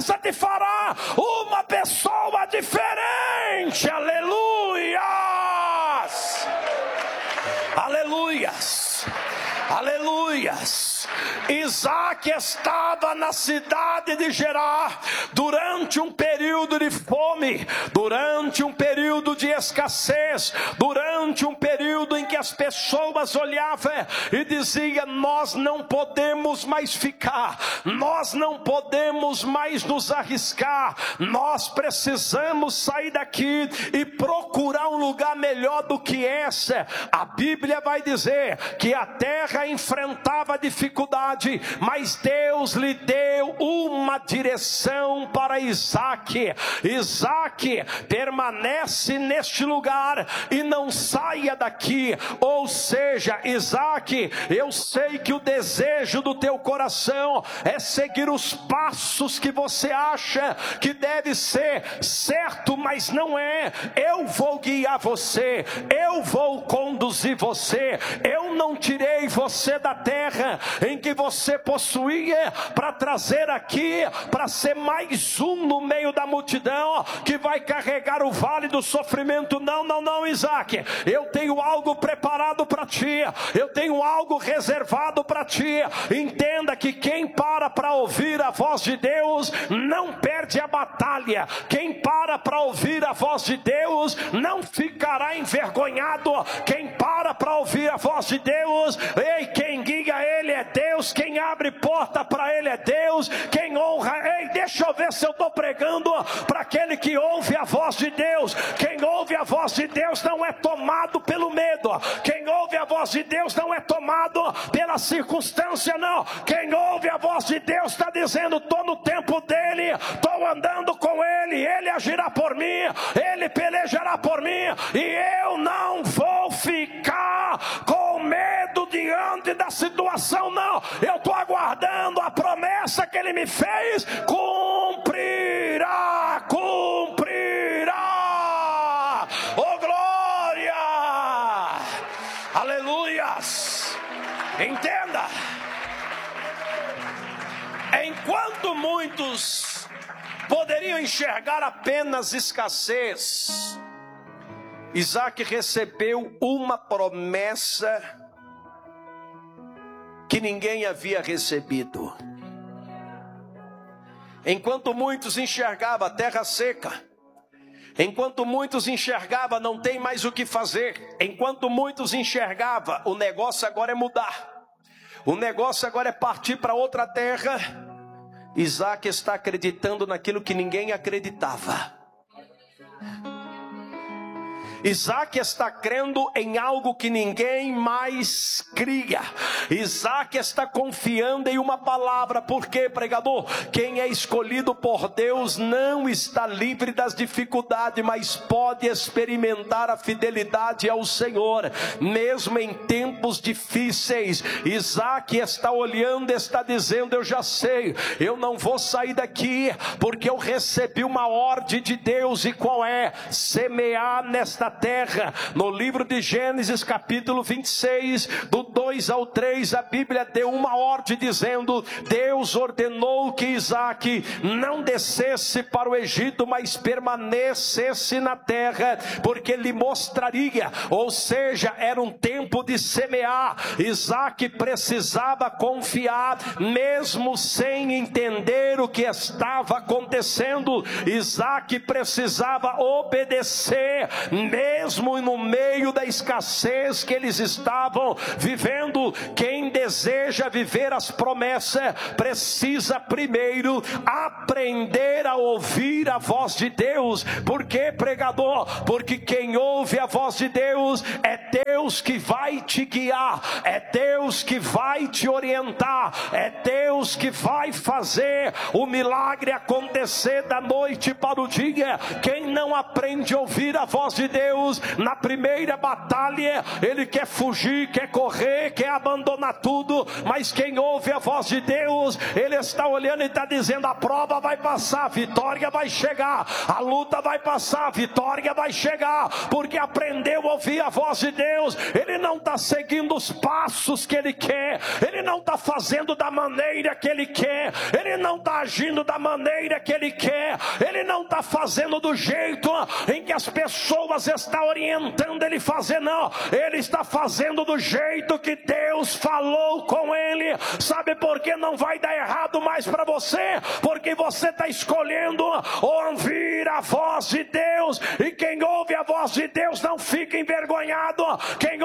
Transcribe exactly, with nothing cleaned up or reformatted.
promessa te fará uma pessoa diferente. Aleluias! Aleluias! Aleluias! Isaac estava na cidade de Gerar durante um período de fome, durante um período de escassez, durante um período em que as pessoas olhavam e diziam: nós não podemos mais ficar, nós não podemos mais nos arriscar, nós precisamos sair daqui e procurar um lugar melhor do que esse. A Bíblia vai dizer que a terra enfrentava dificuldade, mas Deus lhe deu uma direção para Isaac. Isaac, permanece neste lugar e não saia daqui. Ou seja, Isaac, eu sei que o desejo do teu coração é seguir os passos que você acha que deve ser certo, mas não é. Eu vou guiar você, eu vou conduzir você. Eu não tirei você da terra em que você possuía para trazer aqui, para ser mais um no meio da multidão que vai carregar o vale do sofrimento. Não, não, não, Isaac, eu tenho algo preparado para ti, eu tenho algo reservado para ti. Entenda que quem para para ouvir a voz de Deus não perde a batalha. Quem para para ouvir a voz de Deus não ficará envergonhado. Quem para para ouvir a voz de Deus, ei, quem guia ele é Deus, quem abre porta para ele é Deus, quem honra. Ei, deixa eu ver se eu estou pregando para aquele que ouve a voz de Deus. Quem ouve a voz de Deus não é tomado pelo medo, quem ouve a voz de Deus não é tomado pela circunstância, não. Quem ouve a voz de Deus está dizendo: estou no tempo dele, estou andando com ele, ele agirá por mim, ele pelejará por mim, e eu não vou ficar com medo diante da situação, não. Eu estou aguardando a promessa que ele me fez. Cumprirá, cumprirá. Oh glória, aleluias. Entenda, enquanto muitos poderiam enxergar apenas escassez, Isaac recebeu uma promessa que ninguém havia recebido. Enquanto muitos enxergavam a terra seca, enquanto muitos enxergavam não tem mais o que fazer, enquanto muitos enxergavam o negócio agora é mudar, o negócio agora é partir para outra terra, Isaac está acreditando naquilo que ninguém acreditava. Isaac está crendo em algo que ninguém mais cria. Isaac está confiando em uma palavra. Por quê, pregador? Quem é escolhido por Deus não está livre das dificuldades, mas pode experimentar a fidelidade ao Senhor, mesmo em tempos difíceis. Isaac está olhando e está dizendo: eu já sei, eu não vou sair daqui, porque eu recebi uma ordem de Deus. E qual é? Semear nesta terra. No livro de Gênesis capítulo vinte e seis, do dois ao três, a Bíblia deu uma ordem dizendo: Deus ordenou que Isaac não descesse para o Egito, mas permanecesse na terra, porque lhe mostraria. Ou seja, era um tempo de semear. Isaac precisava confiar, mesmo sem entender o que estava acontecendo. Isaac precisava obedecer, mesmo no meio da escassez que eles estavam vivendo. Quem deseja viver as promessas precisa primeiro aprender a ouvir a voz de Deus. Por quê, pregador? Porque quem ouve a voz de Deus é Deus que vai te guiar, é Deus que vai te orientar, é Deus que vai fazer o milagre acontecer da noite para o dia. Quem não aprende a ouvir a voz de Deus, na primeira batalha, ele quer fugir, quer correr, quer abandonar tudo. Mas quem ouve a voz de Deus, ele está olhando e está dizendo: a prova vai passar, a vitória vai chegar, a luta vai passar, a vitória vai chegar, porque aprendeu a ouvir a voz de Deus. Ele não está seguindo os passos que ele quer, ele não está fazendo da maneira que ele quer, ele não está agindo da maneira que ele quer, ele não está fazendo do jeito em que as pessoas estão orientando ele fazer, não. Ele está fazendo do jeito que Deus falou com ele. Sabe por que não vai dar errado mais para você? Porque você está escolhendo ouvir a voz de Deus, e quem ouve a voz de Deus não fica envergonhado. Quem